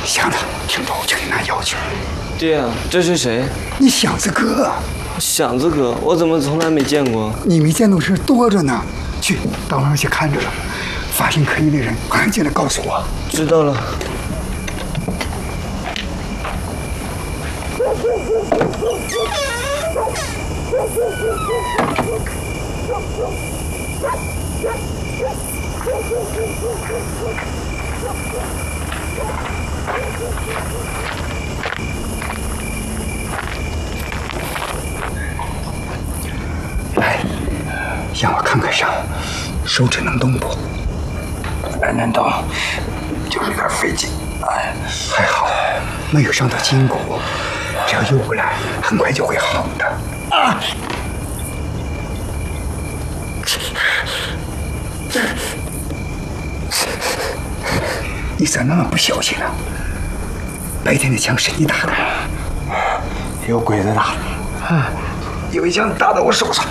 想着听着我就给拿药去。 爹啊，这是谁？ 你祥子哥。 祥子哥，我怎么从来没见过？ 你没见到事多着呢。去，到晚上去看着了。发现可疑的人，快进来告诉我。 知道了。 来，让我看看伤，手指能动不？能动，就是有点费劲。哎，还好没有伤到筋骨，只要游过来，很快就会好的。啊！你咋那么不小心呢？白天的枪是你打的？有鬼子打的。啊！有一枪打到我手上。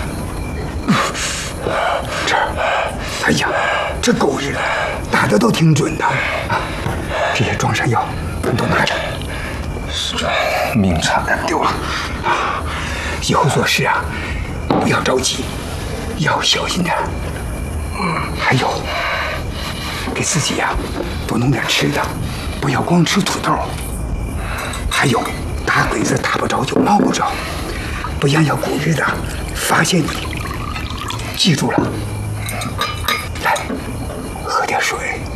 这儿，哎呀，这狗日的，打的都挺准的啊！这些装上药，咱都拿着。命差点丢了啊！以后做事啊，不要着急，要小心点。还有，给自己呀多弄点吃的，不要光吃土豆。还有，打鬼子打不着就摸不着，不然要狗日的发现你。记住了，来，喝点水。